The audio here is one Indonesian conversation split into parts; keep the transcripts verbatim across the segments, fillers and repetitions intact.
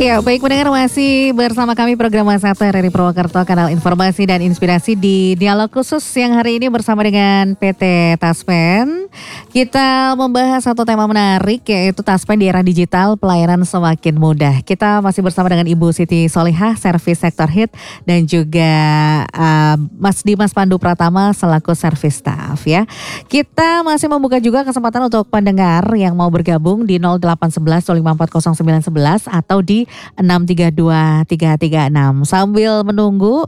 Ya, baik pendengar, masih bersama kami program Satu R R I Purwokerto, kanal informasi dan inspirasi di Dialog Khusus yang hari ini bersama dengan P T Taspen. Kita membahas satu tema menarik, yaitu Taspen di era digital, pelayanan semakin mudah. Kita masih bersama dengan Ibu Siti Solihah, Servis Sektor Hit, dan juga uh, Mas Dimas Pandu Pratama selaku Service Staff ya. Kita masih membuka juga kesempatan untuk pendengar yang mau bergabung di nol delapan satu satu dua lima empat nol sembilan satu satu atau di enam tiga dua tiga tiga enam. Sambil menunggu,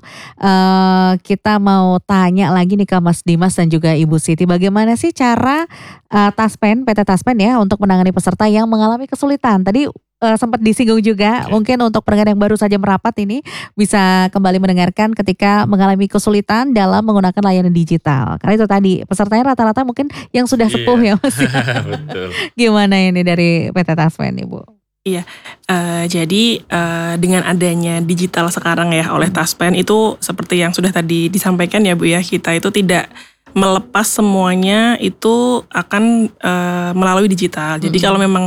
uh, kita mau tanya lagi nih ke Mas Dimas dan juga Ibu Siti, bagaimana sih cara uh, Taspen, P T Taspen ya, untuk menangani peserta yang mengalami kesulitan. Tadi uh, sempat disinggung juga, okay. Mungkin untuk pendengar yang baru saja merapat ini bisa kembali mendengarkan ketika mengalami kesulitan dalam menggunakan layanan digital. Karena itu tadi pesertanya rata-rata mungkin yang sudah sepuh yeah. ya Mas. Betul. Gimana ini dari P T Taspen, Ibu? Iya, uh, jadi uh, dengan adanya digital sekarang ya oleh Taspen itu seperti yang sudah tadi disampaikan ya Bu ya, kita itu tidak melepas semuanya itu akan uh, melalui digital. Jadi hmm. kalau memang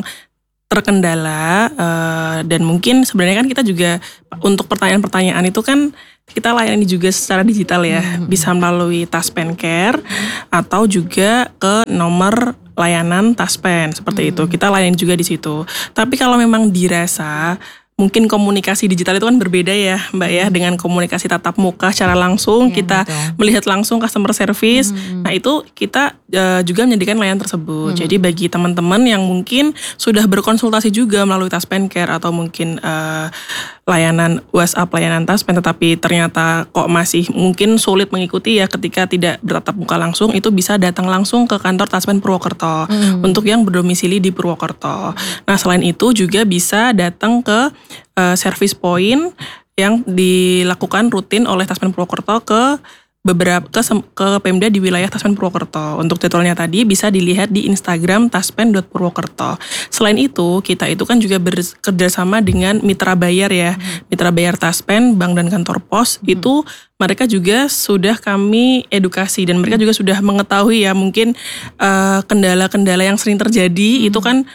terkendala uh, dan mungkin sebenarnya kan kita juga untuk pertanyaan-pertanyaan itu kan kita layani juga secara digital ya, hmm. bisa melalui Taspen Care atau juga ke nomor layanan Taspen seperti hmm. itu. Kita layani juga di situ. Tapi kalau memang dirasa mungkin komunikasi digital itu kan berbeda ya Mbak ya, dengan komunikasi tatap muka secara langsung, ya, kita betul. Melihat langsung customer service. Hmm. Nah itu kita uh, juga menyediakan layanan tersebut. Hmm. Jadi bagi teman-teman yang mungkin sudah berkonsultasi juga melalui Taspen Care atau mungkin uh, layanan WhatsApp, layanan Taspen, tetapi ternyata kok masih mungkin sulit mengikuti ya ketika tidak bertatap muka langsung, itu bisa datang langsung ke kantor Taspen Purwokerto hmm. untuk yang berdomisili di Purwokerto. Nah selain itu juga bisa datang ke uh, service point yang dilakukan rutin oleh Taspen Purwokerto ke beberapa ke, ke Pemda di wilayah Taspen Purwokerto. Untuk jadwalnya tadi bisa dilihat di Instagram taspen dot purwokerto. Selain itu, kita itu kan juga bekerja sama dengan mitra bayar ya. Mitra bayar Taspen, bank dan kantor pos hmm. itu mereka juga sudah kami edukasi dan mereka juga sudah mengetahui ya mungkin uh, kendala-kendala yang sering terjadi hmm. itu kan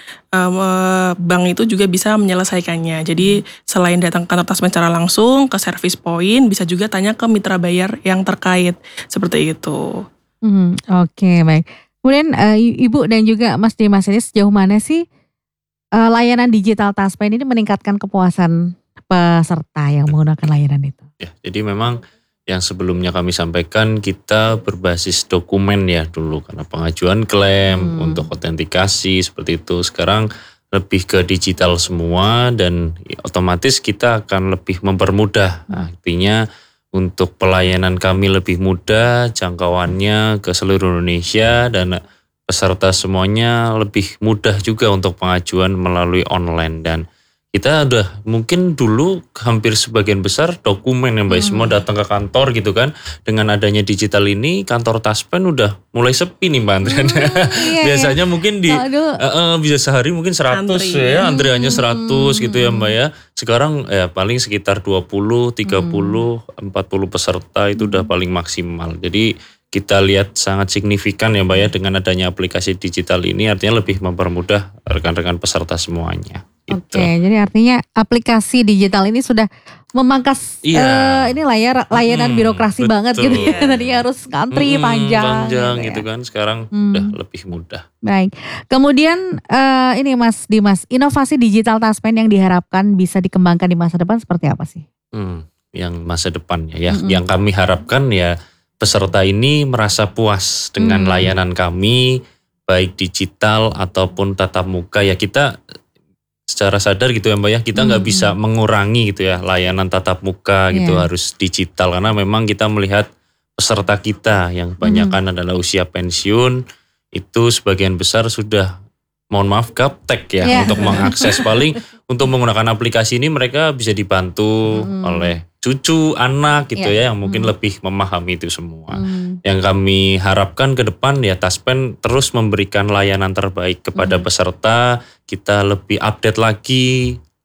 uh, bank itu juga bisa menyelesaikannya. Jadi selain datang ke kantor Taspen secara langsung ke service point, bisa juga tanya ke mitra bayar yang terkait seperti itu. Hmm, Oke okay, baik. Kemudian uh, Ibu dan juga Mas Dimas, ini sejauh mana sih uh, layanan digital Taspen ini meningkatkan kepuasan peserta yang menggunakan layanan itu? Ya, jadi memang yang sebelumnya kami sampaikan kita berbasis dokumen ya dulu karena pengajuan klaim hmm. untuk autentikasi seperti itu. Sekarang lebih ke digital semua dan otomatis kita akan lebih mempermudah. Nah, artinya untuk pelayanan kami lebih mudah, jangkauannya ke seluruh Indonesia dan peserta semuanya lebih mudah juga untuk pengajuan melalui online. Dan kita udah mungkin dulu hampir sebagian besar dokumen yang baik hmm. semua datang ke kantor gitu kan. Dengan adanya digital ini kantor Taspen udah mulai sepi nih Mbak Andrian. Hmm, iya, Biasanya iya. mungkin di uh, uh, bisa sehari mungkin seratus Antri. ya, antriannya seratus hmm. gitu ya Mbak ya. Sekarang ya paling sekitar dua puluh, tiga puluh, hmm. empat puluh peserta itu udah paling maksimal. Jadi kita lihat sangat signifikan ya Mbak ya dengan adanya aplikasi digital ini, artinya lebih mempermudah rekan-rekan peserta semuanya. Oke, okay, jadi artinya aplikasi digital ini sudah memangkas iya. uh, ini layar layanan hmm, birokrasi betul. banget gitu ya. Tadinya harus antri hmm, panjang, panjang gitu, gitu ya. kan. Sekarang hmm. udah lebih mudah. Baik. Kemudian uh, ini Mas Dimas, inovasi digital Taspen yang diharapkan bisa dikembangkan di masa depan seperti apa sih? Hmm, yang masa depannya ya, hmm. yang kami harapkan ya peserta ini merasa puas dengan hmm. layanan kami, baik digital ataupun tatap muka ya. Kita secara sadar gitu ya Mbak ya, kita nggak hmm. bisa mengurangi gitu ya layanan tatap muka gitu, yeah. harus digital karena memang kita melihat peserta kita yang kebanyakan hmm. adalah usia pensiun, itu sebagian besar sudah mohon maaf gaptek ya yeah. untuk mengakses. Paling untuk menggunakan aplikasi ini mereka bisa dibantu hmm. oleh cucu, anak gitu yeah. ya yang mungkin hmm. lebih memahami itu semua. Hmm. Yang kami harapkan ke depan ya Taspen terus memberikan layanan terbaik kepada hmm. peserta, kita lebih update lagi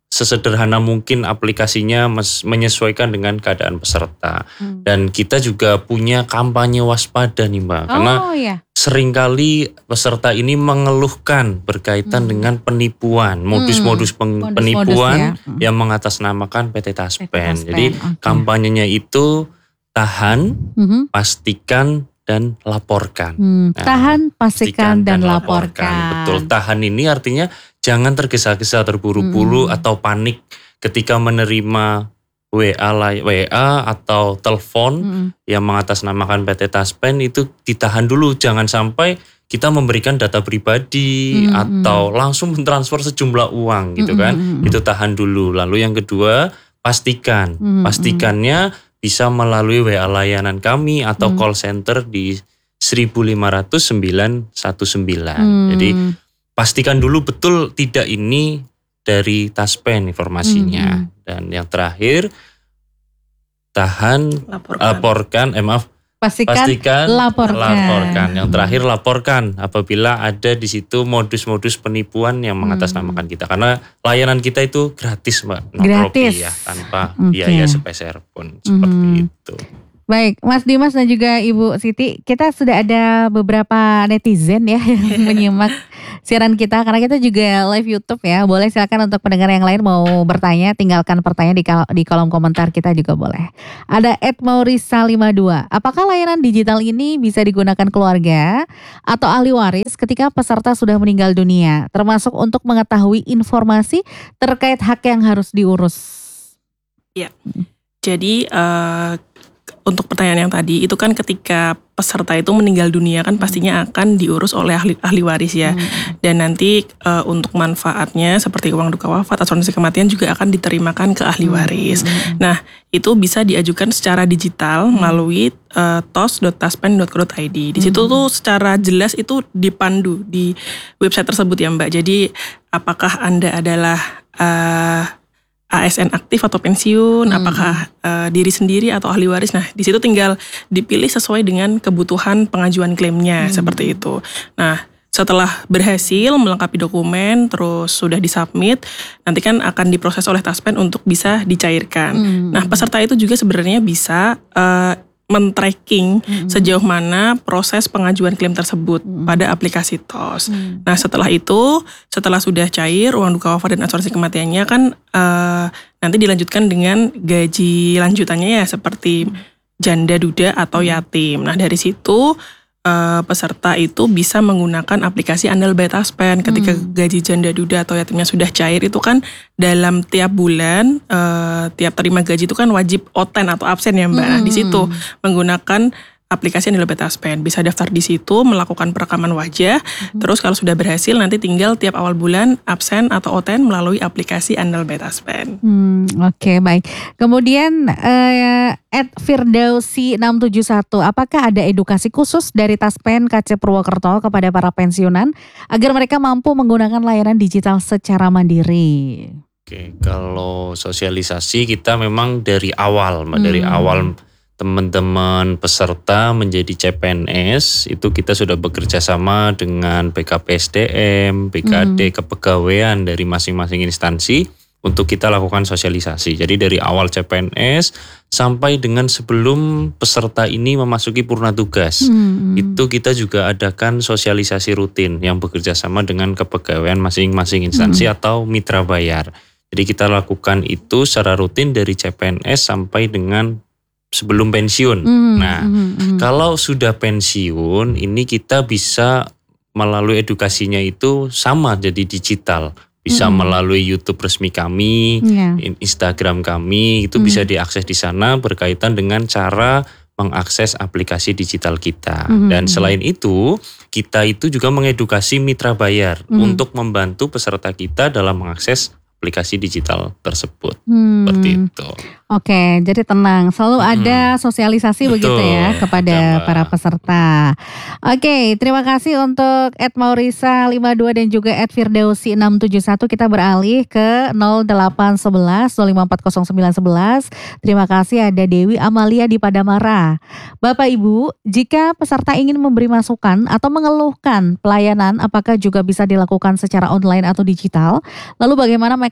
sesederhana mungkin aplikasinya menyesuaikan dengan keadaan peserta. Hmm. Dan kita juga punya kampanye waspada nih Mbak. Oh, karena iya. seringkali peserta ini mengeluhkan berkaitan hmm. dengan penipuan, modus-modus peng- Modus-modus penipuan ya. hmm. yang mengatasnamakan P T Taspen. P T Taspen. Jadi okay. kampanyenya itu tahan, hmm. pastikan, dan laporkan. Hmm. Nah, tahan, pastikan, dan, dan laporkan. laporkan. Betul, tahan ini artinya jangan tergesa-gesa, terburu-buru, hmm. atau panik ketika menerima W A, W A atau telepon hmm. yang mengatasnamakan P T Taspen. Itu ditahan dulu, jangan sampai kita memberikan data pribadi hmm. atau langsung mentransfer sejumlah uang gitu kan. Hmm. Itu tahan dulu. Lalu yang kedua, pastikan. Hmm. Pastikannya bisa melalui W A layanan kami atau hmm. call center di seribu lima ratus sembilan satu sembilan. Hmm. Jadi pastikan dulu betul tidak ini dari Taspen informasinya. Hmm. Dan yang terakhir, tahan, laporkan, laporkan eh maaf, pastikan, pastikan laporkan. laporkan. Yang terakhir, laporkan apabila ada di situ modus-modus penipuan yang mengatasnamakan kita. Karena layanan kita itu gratis Mbak, gratis ya, tanpa okay. biaya sepeser pun, seperti hmm. itu. Baik, Mas Dimas dan juga Ibu Siti, kita sudah ada beberapa netizen ya yang menyimak siaran kita, karena kita juga live YouTube ya. Boleh silakan untuk pendengar yang lain mau bertanya, tinggalkan pertanyaan di, kol- di kolom komentar kita juga boleh. Ada et maurisa lima dua, apakah layanan digital ini bisa digunakan keluarga atau ahli waris ketika peserta sudah meninggal dunia, termasuk untuk mengetahui informasi terkait hak yang harus diurus? Ya, jadi uh, untuk pertanyaan yang tadi, itu kan ketika peserta itu meninggal dunia kan pastinya akan diurus oleh ahli, ahli waris ya. Hmm. Dan nanti e, untuk manfaatnya seperti uang duka wafat, asuransi kematian juga akan diterimakan ke ahli waris. Hmm. Nah, itu bisa diajukan secara digital melalui e, tos dot taspen dot co dot i d. Di situ hmm. tuh secara jelas itu dipandu di website tersebut ya Mbak. Jadi apakah Anda adalah e, A S N aktif atau pensiun, hmm. apakah uh, diri sendiri atau ahli waris. Nah, di situ tinggal dipilih sesuai dengan kebutuhan pengajuan klaimnya, hmm. seperti itu. Nah, setelah berhasil melengkapi dokumen, terus sudah disubmit, nanti kan akan diproses oleh Taspen untuk bisa dicairkan. Hmm. Nah, peserta itu juga sebenarnya bisa uh, men-tracking hmm. sejauh mana proses pengajuan klaim tersebut hmm. pada aplikasi T O S. Hmm. Nah setelah itu, setelah sudah cair uang duka wafat dan asuransi kematiannya kan uh, nanti dilanjutkan dengan gaji lanjutannya ya seperti janda duda atau yatim. Nah dari situ uh, peserta itu bisa menggunakan aplikasi Andal by Taspen ketika hmm. gaji janda duda atau yatimnya sudah cair. Itu kan dalam tiap bulan uh, tiap terima gaji itu kan wajib oten atau absen ya Mbak. Hmm. Nah, di situ menggunakan aplikasi Andal by Taspen, bisa daftar di situ, melakukan perekaman wajah. Hmm. Terus kalau sudah berhasil nanti tinggal tiap awal bulan absen atau oten melalui aplikasi Andal by Taspen. Hmm, Oke okay, baik. Kemudian uh, at Firdausi enam tujuh satu, apakah ada edukasi khusus dari Taspen K C Purwokerto kepada para pensiunan agar mereka mampu menggunakan layanan digital secara mandiri? Oke, kalau sosialisasi kita memang dari awal, hmm. dari awal teman-teman peserta menjadi C P N S itu kita sudah bekerja sama dengan B K P S D M, B K D, hmm. kepegawaian dari masing-masing instansi untuk kita lakukan sosialisasi. Jadi dari awal C P N S sampai dengan sebelum peserta ini memasuki purna tugas, hmm. itu kita juga adakan sosialisasi rutin yang bekerja sama dengan kepegawaian masing-masing instansi hmm. atau mitra bayar. Jadi kita lakukan itu secara rutin dari C P N S sampai dengan sebelum pensiun. Mm, nah, mm, mm. kalau sudah pensiun, ini kita bisa melalui edukasinya itu sama jadi digital. Bisa mm. melalui YouTube resmi kami, yeah. Instagram kami, itu mm. bisa diakses di sana berkaitan dengan cara mengakses aplikasi digital kita. Mm. Dan selain itu, kita itu juga mengedukasi mitra bayar mm. untuk membantu peserta kita dalam mengakses aplikasi digital tersebut. Hmm. Seperti itu. Oke, jadi tenang. Selalu hmm. ada sosialisasi betul, begitu ya kepada ya, para peserta. Oke, terima kasih untuk et maurisa lima dua dan juga et Firdausi enam tujuh satu. Kita beralih ke nol delapan satu satu nol lima empat nol sembilan satu satu. Terima kasih ada Dewi Amalia di Padamara. Bapak Ibu, jika peserta ingin memberi masukan atau mengeluhkan pelayanan, apakah juga bisa dilakukan secara online atau digital? Lalu bagaimana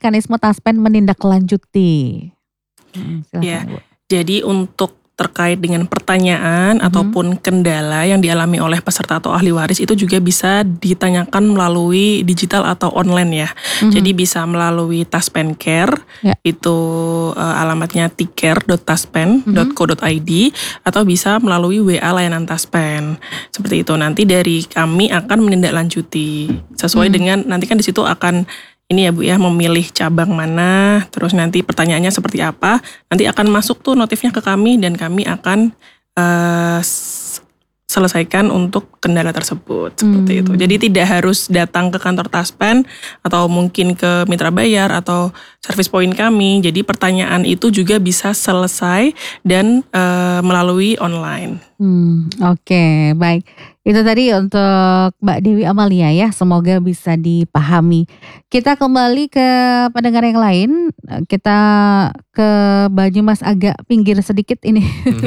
mekanisme Taspen menindaklanjuti? Hmm, silakan, Ya, Bu. jadi untuk terkait dengan pertanyaan Mhm. ataupun kendala yang dialami oleh peserta atau ahli waris itu juga bisa ditanyakan melalui digital atau online ya. Mhm. Jadi bisa melalui Taspen Care, Ya. itu uh, alamatnya ticare dot taspen dot co dot i d atau bisa melalui W A layanan Taspen. Seperti itu. Nanti dari kami akan menindaklanjuti sesuai Hmm. dengan nanti kan di situ akan ini ya Bu ya, memilih cabang mana, terus nanti pertanyaannya seperti apa, nanti akan masuk tuh notifnya ke kami dan kami akan uh, s- selesaikan untuk kendala tersebut seperti Hmm. itu. Jadi tidak harus datang ke kantor Taspen atau mungkin ke mitra bayar atau service point kami. Jadi pertanyaan itu juga bisa selesai dan uh, melalui online. Hmm, oke, baik. Itu tadi untuk Mbak Dewi Amalia ya, semoga bisa dipahami. Kita kembali ke pendengar yang lain, kita ke Banyumas agak pinggir sedikit ini.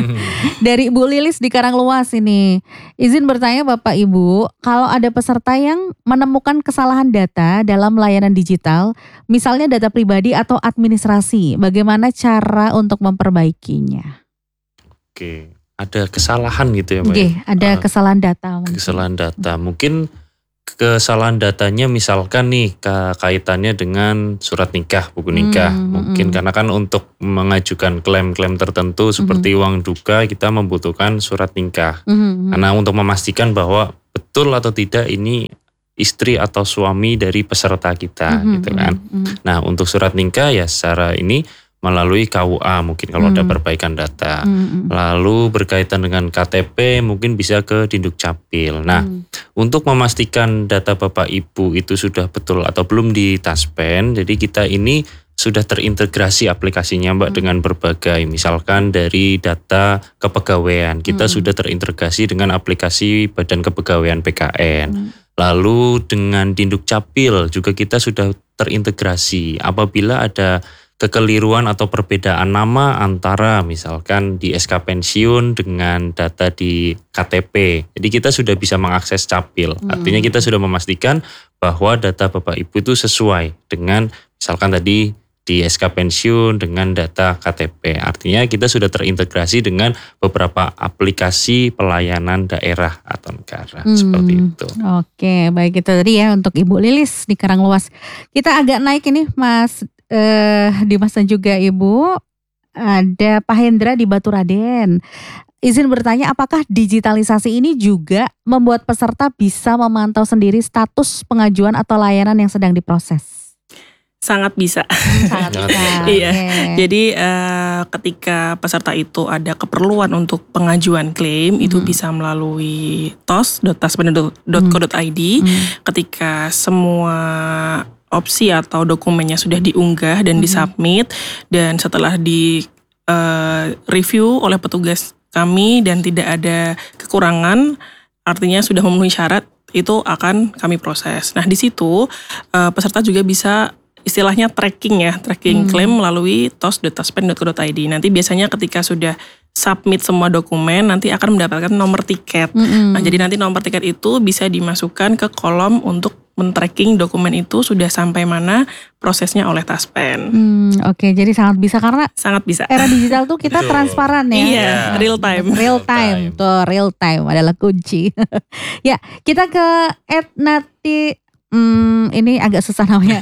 Dari Bu Lilis di Karangluas ini. Izin bertanya Bapak Ibu, kalau ada peserta yang menemukan kesalahan data dalam layanan digital, misalnya data pribadi atau administrasi, bagaimana cara untuk memperbaikinya? Oke, ada kesalahan gitu ya Mbak? Oke, ya? ada Ah, kesalahan data mungkin. kesalahan data. Mungkin kesalahan datanya misalkan nih ka- kaitannya dengan surat nikah, buku nikah. Hmm, Mungkin hmm. karena kan untuk mengajukan klaim-klaim tertentu seperti uang duka kita membutuhkan surat nikah. Mhm, Karena untuk memastikan bahwa betul atau tidak ini istri atau suami dari peserta kita mhm, gitu kan. mhm, mhm. Nah, untuk surat nikah ya secara ini melalui K U A mungkin kalau ada Hmm. perbaikan data. Mhm, Lalu berkaitan dengan K T P mungkin bisa ke Dinduk Capil. Nah, mhm. untuk memastikan data Bapak Ibu itu sudah betul atau belum di Taspen, jadi kita ini sudah terintegrasi aplikasinya Mbak Hmm. dengan berbagai, misalkan dari data kepegawaian, kita Hmm. sudah terintegrasi dengan aplikasi Badan Kepegawaian P K N. Hmm. Lalu dengan Dinduk Capil juga kita sudah terintegrasi. Apabila ada kekeliruan atau perbedaan nama antara misalkan di S K pensiun dengan data di K T P. Jadi kita sudah bisa mengakses Capil. Hmm. Artinya kita sudah memastikan bahwa data Bapak Ibu itu sesuai dengan misalkan tadi di S K pensiun dengan data K T P. Artinya kita sudah terintegrasi dengan beberapa aplikasi pelayanan daerah atau negara. Hmm. Seperti itu. Oke, baik itu tadi ya untuk Ibu Lilis di Karangluas. Kita agak naik ini Mas eh, Dimas dan juga Ibu. Ada Pak Hendra di Baturaden. Izin bertanya, apakah digitalisasi ini juga membuat peserta bisa memantau sendiri status pengajuan atau layanan yang sedang diproses? Sangat bisa. Sangat Sangat bisa. bisa. Iya. Oke. Jadi eh, ketika peserta itu ada keperluan untuk pengajuan klaim itu Mhm. bisa melalui tos dot taspen dot co dot i d. Hmm. Ketika semua opsi atau dokumennya sudah diunggah dan Mhm. disubmit dan setelah di eh, review oleh petugas kami dan tidak ada kekurangan, artinya sudah memenuhi syarat, itu akan kami proses. Nah di situ eh, peserta juga bisa istilahnya tracking ya, tracking Hmm. klaim melalui tos dot taspen dot co dot i d. Nanti biasanya ketika sudah submit semua dokumen, nanti akan mendapatkan nomor tiket. Mm-mm. Nah, jadi nanti nomor tiket itu bisa dimasukkan ke kolom untuk men-tracking dokumen itu sudah sampai mana prosesnya oleh Taspen. Hmm, oke, jadi sangat bisa karena Sangat bisa. era digital tuh kita Betul. transparan ya. Iya, real time. Real Real time, time. tuh real time adalah kunci. Ya, kita ke Etnati, hmm, ini agak susah namanya.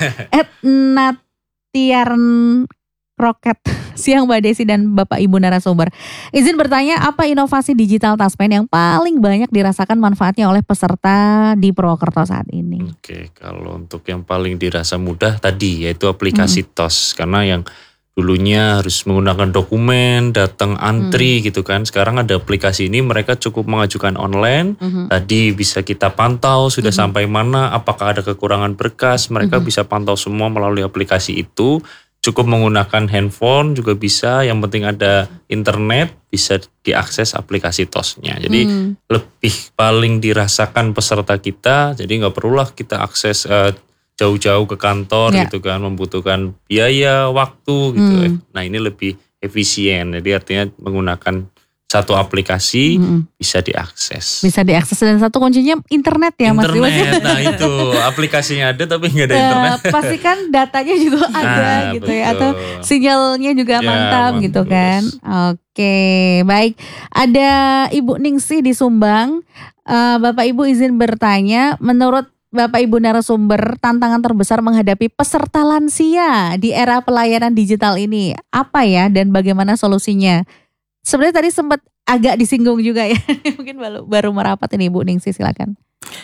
Etnatiarn Kroket. Siang Mbak Desi dan Bapak Ibu narasumber. Izin bertanya, apa inovasi digital Taspen yang paling banyak dirasakan manfaatnya oleh peserta di Purwokerto saat ini? Oke, kalau untuk yang paling dirasa mudah tadi yaitu aplikasi T O S, karena yang dulunya harus menggunakan dokumen, datang antri gitu kan. Sekarang ada aplikasi ini, mereka cukup mengajukan online. Mhm. Tadi bisa kita pantau sudah Mhm. sampai mana, apakah ada kekurangan berkas, mereka Mhm. bisa pantau semua melalui aplikasi itu. Cukup menggunakan handphone juga bisa, yang penting ada internet, bisa diakses aplikasi T O S-nya. Jadi Hmm. lebih paling dirasakan peserta kita, jadi nggak perlulah kita akses eh, jauh-jauh ke kantor Ya. gitu kan, membutuhkan biaya, waktu gitu. Hmm. Nah ini lebih efisien, jadi artinya menggunakan satu aplikasi Mm-mm. bisa diakses. Bisa diakses dan satu kuncinya internet ya Mas Dimas. Internet, nah itu aplikasinya ada tapi nggak ada Eh, internet. pastikan datanya juga ada Nah, gitu ya, betul. atau sinyalnya juga Ya, mantap mampus. gitu kan. Oke, baik. Ada Ibu Ningsih di Sumbang. Eh, Bapak Ibu izin bertanya, menurut Bapak Ibu narasumber, tantangan terbesar menghadapi peserta lansia di era pelayanan digital ini apa ya dan bagaimana solusinya? Sebenarnya tadi sempat agak disinggung juga ya. Mungkin baru, baru merapat ini Ibu Ningsih, silakan.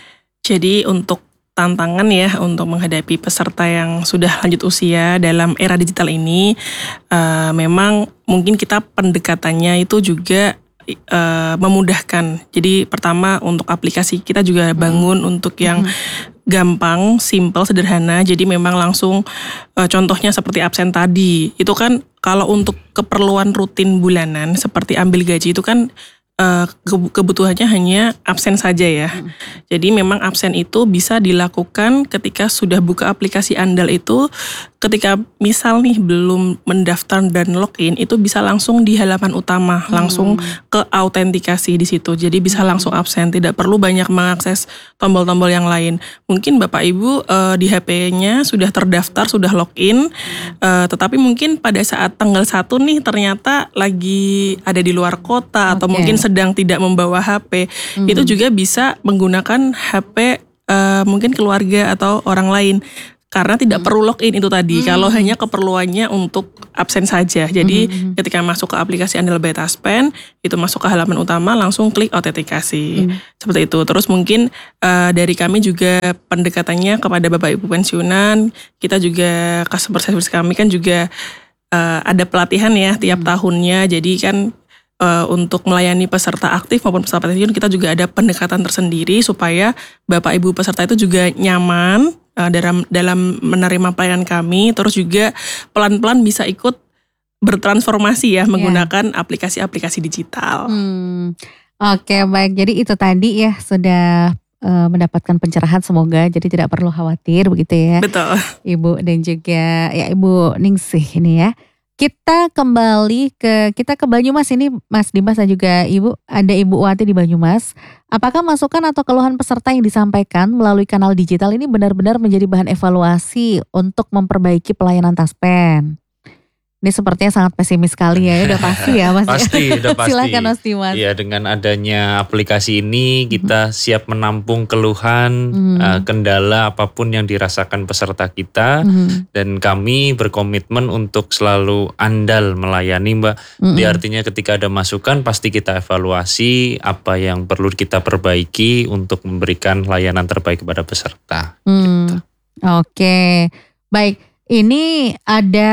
Jadi untuk tantangan ya untuk menghadapi peserta yang sudah lanjut usia dalam era digital ini, uh, memang mungkin kita pendekatannya itu juga uh, memudahkan. Jadi pertama untuk aplikasi kita juga bangun hmm. untuk yang hmm. gampang, simple, sederhana. Jadi memang langsung uh, contohnya seperti absen tadi. Itu kan kalau untuk keperluan rutin bulanan seperti ambil gaji itu kan uh, kebutuhannya hanya absen saja ya. Hmm. Jadi memang absen itu bisa dilakukan ketika sudah buka aplikasi andal itu, ketika misal nih belum mendaftar dan login itu bisa langsung di halaman utama, hmm. langsung ke autentikasi di situ. Jadi bisa langsung absen, tidak perlu banyak mengakses tombol-tombol yang lain. Mungkin Bapak Ibu uh, di H P-nya sudah terdaftar, sudah login, uh, tetapi mungkin pada saat tanggal satu nih ternyata lagi ada di luar kota okay. atau mungkin sedang tidak membawa H P. Hmm. Itu juga bisa menggunakan H P uh, mungkin keluarga atau orang lain. Karena tidak hmm. perlu login itu tadi, hmm. kalau hanya keperluannya untuk absen saja. Jadi hmm. ketika masuk ke aplikasi Andal by Taspen, itu masuk ke halaman utama, langsung klik autentikasi. Hmm. Seperti itu. Terus mungkin uh, dari kami juga pendekatannya kepada Bapak Ibu pensiunan, kita juga customer service kami kan juga uh, ada pelatihan ya tiap hmm. tahunnya. Jadi kan uh, untuk melayani peserta aktif maupun peserta pensiun, kita juga ada pendekatan tersendiri supaya Bapak Ibu peserta itu juga nyaman dalam dalam menerima pelayanan kami, terus juga pelan-pelan bisa ikut bertransformasi ya menggunakan yeah. aplikasi-aplikasi digital. Hmm. Oke, baik. Jadi itu tadi ya sudah uh, mendapatkan pencerahan, semoga jadi tidak perlu khawatir begitu ya. Betul. Ibu dan juga ya Ibu Ningsih ini ya. Kita kembali ke kita ke Banyumas ini, Mas Dimas dan juga Ibu, ada Ibu Wati di Banyumas. Apakah masukan atau keluhan peserta yang disampaikan melalui kanal digital ini benar-benar menjadi bahan evaluasi untuk memperbaiki pelayanan Taspen? Ini sepertinya sangat pesimis sekali ya, udah pasti ya Mas. Pasti, udah pasti. Silakan Mas Dimas. Iya, dengan adanya aplikasi ini kita hmm. siap menampung keluhan, hmm. uh, kendala apapun yang dirasakan peserta kita, hmm. dan kami berkomitmen untuk selalu andal melayani, Mbak. Hmm. Jadi artinya ketika ada masukan pasti kita evaluasi apa yang perlu kita perbaiki untuk memberikan layanan terbaik kepada peserta. Hmm. Gitu. Oke, baik. Ini ada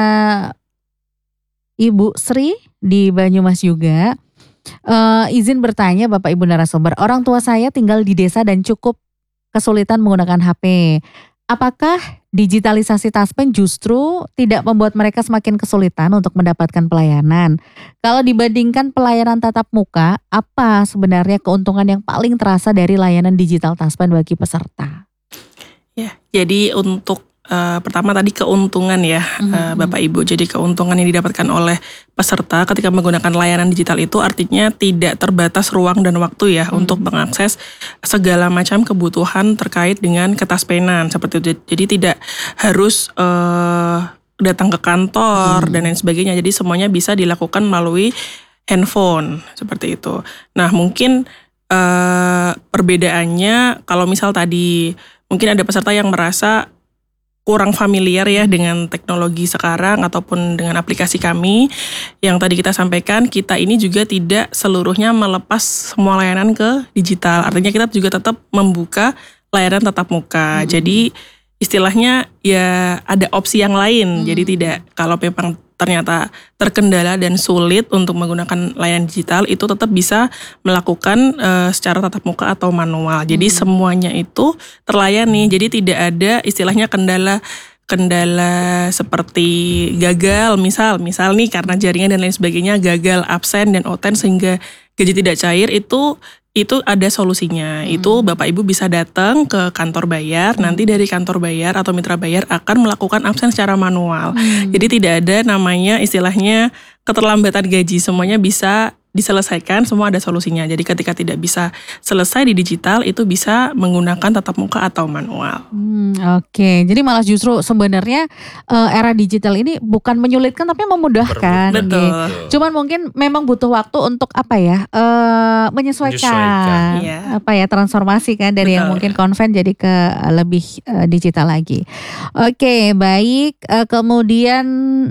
Ibu Sri di Banyumas juga. Uh, izin bertanya Bapak Ibu narasumber, orang tua saya tinggal di desa dan cukup kesulitan menggunakan H P. Apakah digitalisasi Taspen justru tidak membuat mereka semakin kesulitan untuk mendapatkan pelayanan? Kalau dibandingkan pelayanan tatap muka, apa sebenarnya keuntungan yang paling terasa dari layanan digital Taspen bagi peserta? Ya, jadi untuk Uh, pertama tadi keuntungan ya mm-hmm. uh, Bapak Ibu. Jadi keuntungan yang didapatkan oleh peserta ketika menggunakan layanan digital itu artinya tidak terbatas ruang dan waktu ya mm-hmm. untuk mengakses segala macam kebutuhan terkait dengan ketaspenan seperti itu. Jadi tidak harus uh, datang ke kantor mm-hmm. dan lain sebagainya. Jadi semuanya bisa dilakukan melalui handphone seperti itu. Nah mungkin uh, perbedaannya kalau misal tadi mungkin ada peserta yang merasa kurang familiar ya dengan teknologi sekarang ataupun dengan aplikasi kami. Yang tadi kita sampaikan, kita ini juga tidak seluruhnya melepas semua layanan ke digital. Artinya kita juga tetap membuka layanan tatap muka. Hmm. Jadi istilahnya ya ada opsi yang lain. Hmm. Jadi tidak, kalau memang ternyata terkendala dan sulit untuk menggunakan layanan digital, itu tetap bisa melakukan uh, secara tatap muka atau manual. Jadi hmm. semuanya itu terlayani. Jadi tidak ada istilahnya kendala kendala seperti gagal, misal misal nih karena jaringan dan lain sebagainya gagal, absen dan oten sehingga gaji tidak cair, itu itu ada solusinya. Hmm. Itu Bapak Ibu bisa datang ke kantor bayar, hmm. nanti dari kantor bayar atau mitra bayar akan melakukan absen secara manual. Hmm. Jadi tidak ada namanya istilahnya keterlambatan gaji, semuanya bisa diselesaikan, semua ada solusinya. Jadi ketika tidak bisa selesai di digital, itu bisa menggunakan tatap muka atau manual. Hmm, Oke, jadi malah justru sebenarnya uh, era digital ini bukan menyulitkan tapi memudahkan. Betul. Gitu. Cuman mungkin memang butuh waktu untuk apa ya, uh, menyesuaikan, Menyesuaikan. Iya. apa ya transformasi kan dari yang Betul. mungkin konven jadi ke uh, lebih uh, digital lagi. Oke, baik. Uh, kemudian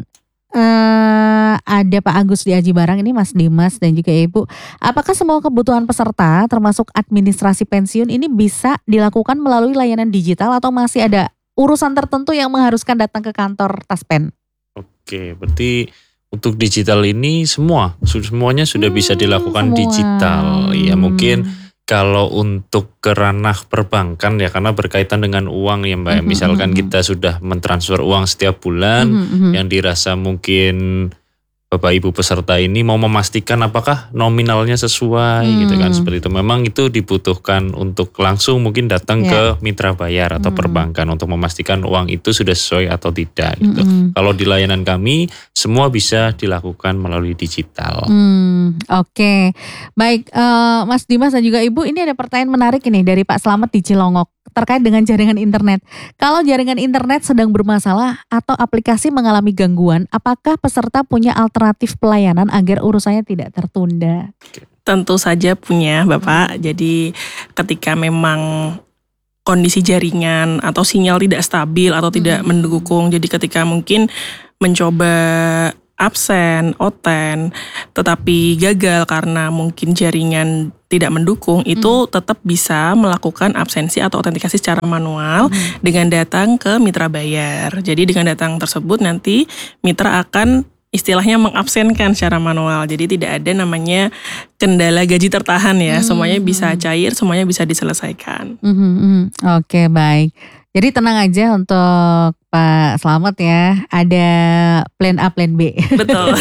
Uh, ada Pak Agus di Aji Barang ini, Mas Dimas dan juga Ibu. Apakah semua kebutuhan peserta termasuk administrasi pensiun ini bisa dilakukan melalui layanan digital atau masih ada urusan tertentu yang mengharuskan datang ke kantor Taspen? Oke, berarti untuk digital ini semua, semuanya sudah bisa Hmm, dilakukan semua. digital. Ya mungkin kalau untuk ke ranah perbankan ya karena berkaitan dengan uang ya Mbak. Mhm, Misalkan mhm. kita sudah mentransfer uang setiap bulan Mhm, mhm. yang dirasa mungkin Bapak Ibu peserta ini mau memastikan apakah nominalnya sesuai gitu kan, Hmm. seperti itu. Memang itu dibutuhkan untuk langsung mungkin datang Ya. ke mitra bayar atau Hmm. perbankan untuk memastikan uang itu sudah sesuai atau tidak gitu. Mhm. Kalau di layanan kami semua bisa dilakukan melalui digital. Hmm, Oke, baik eh, Mas Dimas dan juga Ibu, ini ada pertanyaan menarik ini dari Pak Slamet di Cilongok terkait dengan jaringan internet. Kalau jaringan internet sedang bermasalah atau aplikasi mengalami gangguan, apakah peserta punya alternatif pelayanan agar urusannya tidak tertunda? Tentu saja punya Bapak. Jadi ketika memang kondisi jaringan atau sinyal tidak stabil atau tidak Hmm. mendukung, jadi ketika mungkin mencoba absen, oten, tetapi gagal karena mungkin jaringan tidak mendukung, itu tetap bisa melakukan absensi atau autentikasi secara manual dengan datang ke mitra bayar. Jadi dengan datang tersebut nanti mitra akan istilahnya mengabsenkan secara manual. Jadi tidak ada namanya kendala gaji tertahan ya. Hmm. Semuanya bisa cair, semuanya bisa diselesaikan. Mhm, mhm. Oke, baik. Jadi tenang aja untuk Pak Slamet ya, ada plan A, plan B. Betul.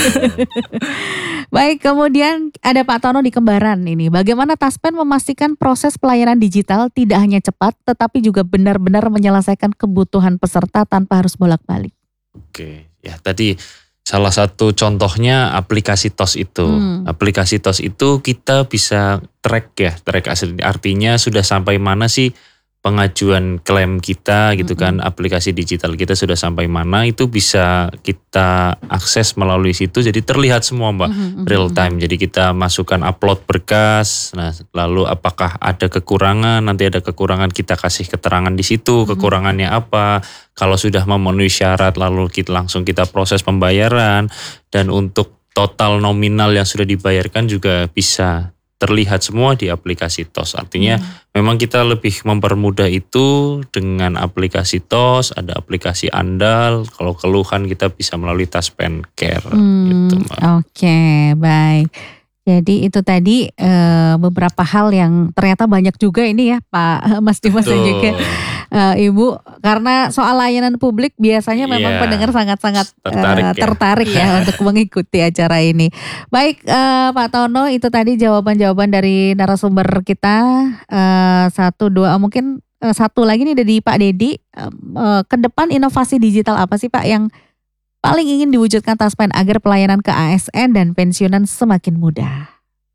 Baik, kemudian ada Pak Tono di Kembaran ini. Bagaimana Taspen memastikan proses pelayanan digital tidak hanya cepat, tetapi juga benar-benar menyelesaikan kebutuhan peserta tanpa harus bolak-balik? Oke, ya tadi salah satu contohnya aplikasi T O S itu. Hmm. Aplikasi T O S itu kita bisa track ya, track asli. Artinya sudah sampai mana sih pengajuan klaim kita gitu kan, aplikasi digital kita sudah sampai mana, itu bisa kita akses melalui situ. Jadi terlihat semua Mbak, Mhm, real mhm. time. Jadi kita masukkan upload berkas. Nah, lalu apakah ada kekurangan, nanti ada kekurangan kita kasih keterangan di situ, kekurangannya apa. Kalau sudah memenuhi syarat lalu kita langsung kita proses pembayaran, dan untuk total nominal yang sudah dibayarkan juga bisa terlihat semua di aplikasi T O S. Artinya memang kita lebih mempermudah itu dengan aplikasi T O S, ada aplikasi andal. Kalau keluhan kita bisa melalui Taspen Care Hmm, gitu Mbak. Oke, baik. Jadi itu tadi eh, beberapa hal yang ternyata banyak juga ini ya Pak Mas Dimas dan juga eh, Ibu. Karena soal layanan publik biasanya memang Iya, pendengar sangat-sangat tertarik eh, ya. tertarik ya untuk mengikuti acara ini. Baik eh, Pak Tono, itu tadi jawaban-jawaban dari narasumber kita. Eh, satu, dua, mungkin eh, satu lagi nih dari Pak Dedi. Eh, eh, ke depan inovasi digital apa sih Pak yang paling ingin diwujudkan Taspen agar pelayanan ke A S N dan pensiunan semakin mudah?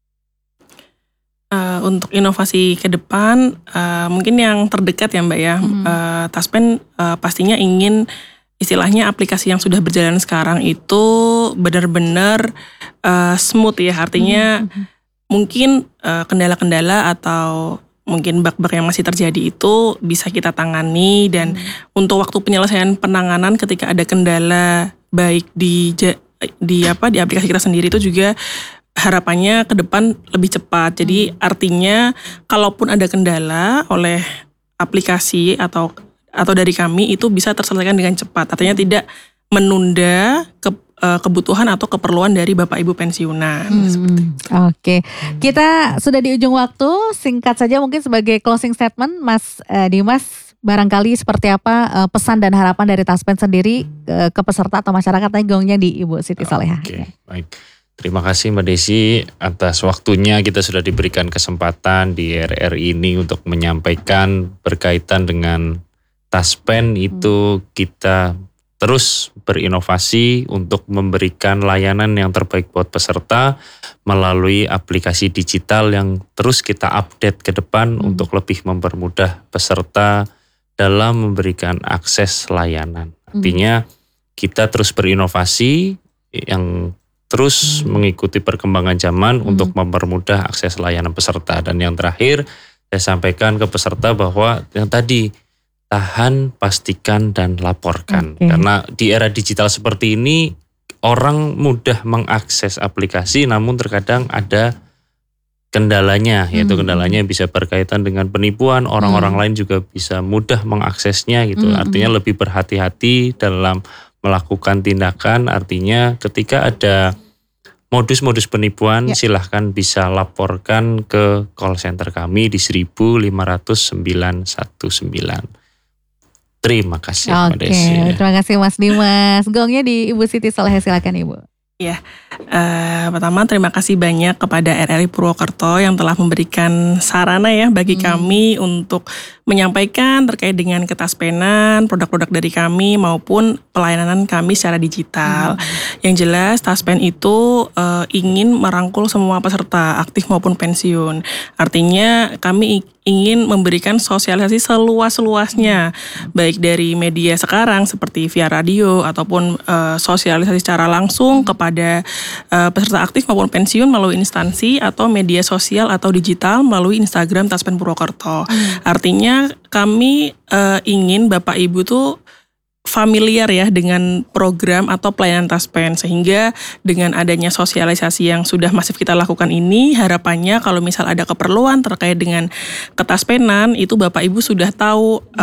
Uh, untuk inovasi ke depan, uh, mungkin yang terdekat ya Mbak ya, Hmm. uh, Taspen uh, pastinya ingin istilahnya aplikasi yang sudah berjalan sekarang itu benar-benar uh, smooth ya, artinya Hmm. mungkin uh, kendala-kendala atau mungkin bug-bug yang masih terjadi itu bisa kita tangani, dan untuk waktu penyelesaian penanganan ketika ada kendala baik di ja- di apa di aplikasi kita sendiri itu juga harapannya ke depan lebih cepat. Jadi artinya kalaupun ada kendala oleh aplikasi atau atau dari kami itu bisa terselesaikan dengan cepat. Artinya tidak menunda ke, eh, kebutuhan atau keperluan dari Bapak Ibu pensiunan. Hmm, Oke, kita sudah di ujung waktu. Singkat saja mungkin sebagai closing statement, Mas eh, Dimas, barangkali seperti apa eh, pesan dan harapan dari Taspen sendiri eh, ke peserta atau masyarakat, tadi gongnya di Ibu Siti Soleha. Oke, baik. Terima kasih Mbak Desi atas waktunya. Kita sudah diberikan kesempatan di R R I ini untuk menyampaikan berkaitan dengan Taspen itu kita terus berinovasi untuk memberikan layanan yang terbaik buat peserta melalui aplikasi digital yang terus kita update ke depan hmm. untuk lebih mempermudah peserta dalam memberikan akses layanan. Hmm. Artinya kita terus berinovasi yang terus hmm. mengikuti perkembangan zaman hmm. untuk mempermudah akses layanan peserta. Dan yang terakhir saya sampaikan ke peserta bahwa yang tadi tahan, pastikan, dan laporkan. Okay. Karena di era digital seperti ini, orang mudah mengakses aplikasi, namun terkadang ada kendalanya, yaitu hmm. kendalanya bisa berkaitan dengan penipuan, orang-orang hmm. lain juga bisa mudah mengaksesnya gitu. Hmm. Artinya lebih berhati-hati dalam melakukan tindakan, artinya ketika ada modus-modus penipuan, ya. Silahkan bisa laporkan ke call center kami di seribu lima ratus sembilan satu sembilan. Terima kasih Mbak Desi. Oke, terima kasih Mas Dimas. Gongnya di Ibu Siti Soleh, silakan Ibu. Ya, uh, pertama terima kasih banyak kepada R R I Purwokerto yang telah memberikan sarana ya bagi hmm. kami untuk menyampaikan terkait dengan ketaspenan, produk-produk dari kami maupun pelayanan kami secara digital. Hmm. Yang jelas Taspen itu uh, ingin merangkul semua peserta aktif maupun pensiun. Artinya kami ingin memberikan sosialisasi seluas-luasnya, baik dari media sekarang seperti via radio ataupun uh, sosialisasi secara langsung kepada uh, peserta aktif maupun pensiun melalui instansi atau media sosial atau digital melalui Instagram Taspen Purwokerto. Hmm. Artinya kami uh, ingin Bapak Ibu tuh familiar ya dengan program atau pelayanan Taspen, sehingga dengan adanya sosialisasi yang sudah masif kita lakukan ini, harapannya kalau misal ada keperluan terkait dengan ketaspenan itu Bapak Ibu sudah tahu